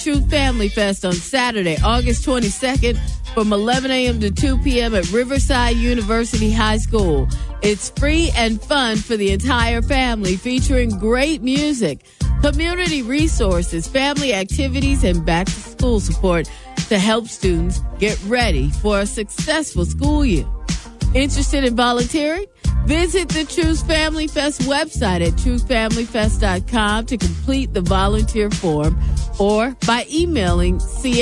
Truth Family Fest on Saturday, August 22nd from 11 a.m. to 2 p.m. at Riverside University High School. It's free and fun for the entire family, featuring great music, community resources, family activities, and back-to-school support to help students get ready for a successful school year. Interested in volunteering? Visit the Truth Family Fest website at truthfamilyfest.com to complete the volunteer form or by emailing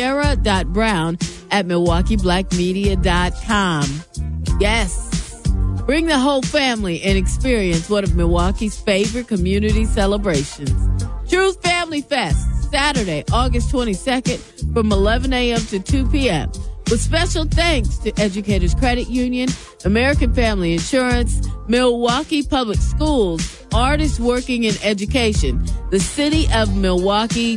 sierra.brown@milwaukeeblackmedia.com. Yes, bring the whole family and experience one of Milwaukee's favorite community celebrations. Truth Family Fest, Saturday, August 22nd from 11 a.m. to 2 p.m. With special thanks to Educators Credit Union, American Family Insurance, Milwaukee Public Schools, Artists Working in Education, the City of Milwaukee,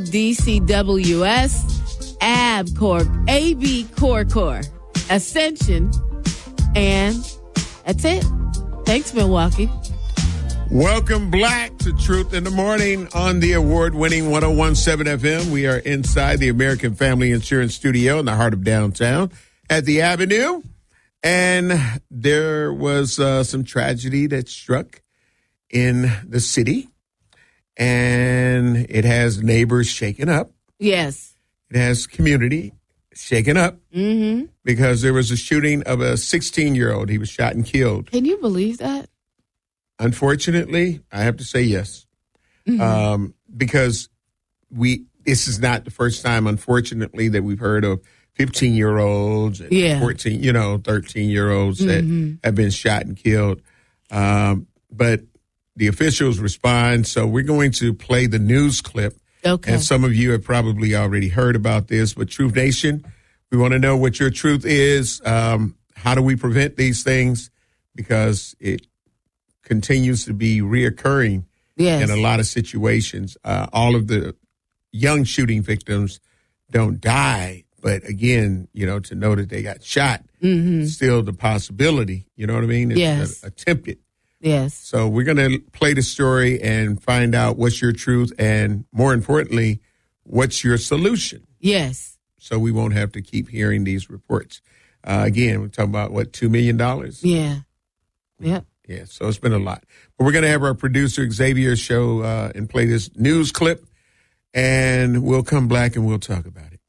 DCWS, AB Corps, Ascension, and that's it. Thanks, Milwaukee. Welcome back to Truth in the Morning on the award-winning 101.7 FM. We are inside the American Family Insurance Studio in the heart of downtown at the Avenue. And there was some tragedy that struck in the city. And it has neighbors shaken up. Yes. It has community shaken up. Mm-hmm. Because there was a shooting of a 16-year-old. He was shot and killed. Can you believe that? Unfortunately, I have to say yes, because this is not the first time, unfortunately, that we've heard of 15-year-olds and 14, 13-year-olds that have been shot and killed. But the officials respond. So we're going to play the news clip. Okay. And some of you have probably already heard about this, but Truth Nation, we want to know what your truth is. How do we prevent these things? Because it continues to be reoccurring in a lot of situations. All of the young shooting victims don't die, but again, to know that they got shot, still the possibility, you know what I mean? It's attempted. Yes. So we're going to play the story and find out what's your truth and, more importantly, what's your solution. Yes. So we won't have to keep hearing these reports. Again, we're talking about, $2 million? Yeah. Yep. Yeah, so it's been a lot. But we're going to have our producer, Xavier, show and play this news clip, and we'll come back and we'll talk about it.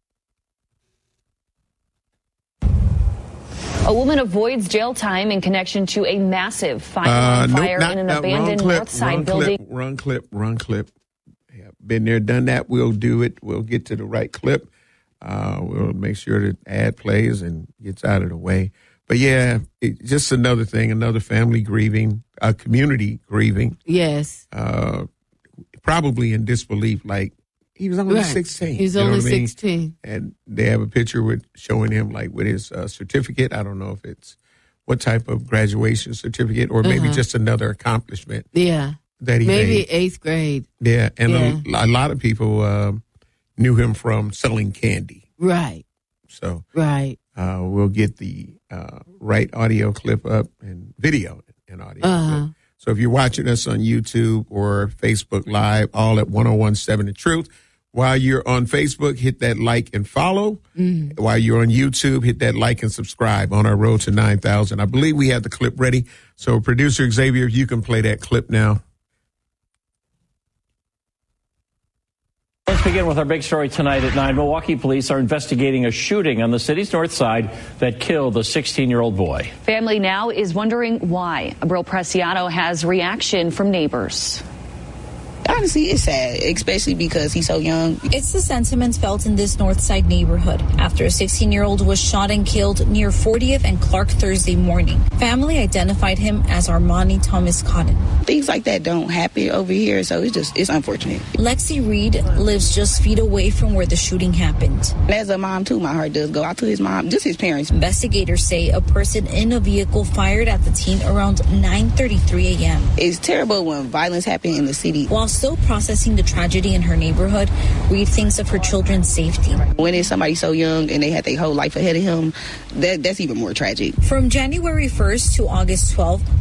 A woman avoids jail time in connection to a massive fire in an abandoned Northside building. Wrong clip. Yeah, been there, done that. We'll do it. We'll get to the right clip. We'll make sure that ad plays and gets out of the way. But yeah, just another thing, another family grieving, a community grieving. Yes. Probably in disbelief, like he was only 16. He's only 16. And they have a picture showing him with his certificate. I don't know if it's what type of graduation certificate or maybe just another accomplishment. Yeah. That he maybe made. 8th grade. Yeah. And a lot of people knew him from selling candy. Right. So. Right. We'll get the right audio clip up and video and audio clip. So if you're watching us on YouTube or Facebook Live, all at 101.7 The Truth. While you're on Facebook, hit that like and follow. While you're on YouTube, hit that like and subscribe on our road to 9,000. I believe we have the clip ready. So producer Xavier, if you can play that clip now. Let's begin with our big story tonight at 9. Milwaukee police are investigating a shooting on the city's north side that killed a 16-year-old boy. Family now is wondering why. Abril Preciado has reaction from neighbors. Honestly, it's sad, especially because he's so young. It's the sentiment felt in this Northside neighborhood after a 16-year-old was shot and killed near 40th and Clark Thursday morning. Family identified him as Armani Thomas Cotton. Things like that don't happen over here, so it's unfortunate. Lexi Reed lives just feet away from where the shooting happened. And as a mom, too, my heart does go out to his mom, just his parents. Investigators say a person in a vehicle fired at the teen around 9:33 a.m. It's terrible when violence happens in the city. While still processing the tragedy in her neighborhood, Reed thinks of her children's safety. When it's somebody so young and they had their whole life ahead of him, that's even more tragic. From January 1st to August 12th,